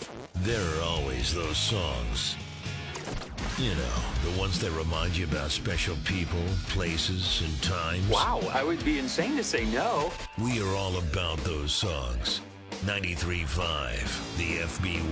There are always those songs. You know, the ones that remind you about special people, places, and times. Wow, I would be insane to say no. We are all about those songs. 93.5, the FB